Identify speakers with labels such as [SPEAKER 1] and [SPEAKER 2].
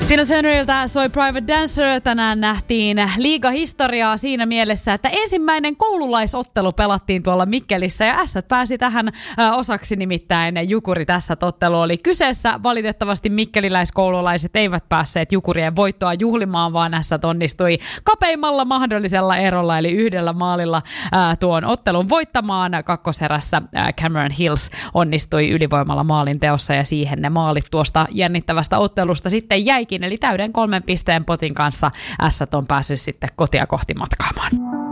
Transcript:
[SPEAKER 1] Tina Turnerilta soi Private Dancer. Tänään nähtiin liigahistoriaa siinä mielessä, että ensimmäinen koululaisottelu pelattiin tuolla Mikkelissä ja Ässät pääsi tähän osaksi, nimittäin Jukuri tässä ottelu oli kyseessä. Valitettavasti mikkeliläiskoululaiset eivät päässeet Jukurien voittoa juhlimaan, vaan Ässät onnistui kapeimmalla mahdollisella erolla, eli yhdellä maalilla tuon ottelun voittamaan. Kakkoserässä Cameron Hills onnistui ylivoimalla maalin teossa ja siihen ne maalit tuosta jännittävästä ottelusta sitten jäikin. Eli täyden 3 pisteen potin kanssa Ässät on päässyt sitten kotia kohti matkaamaan.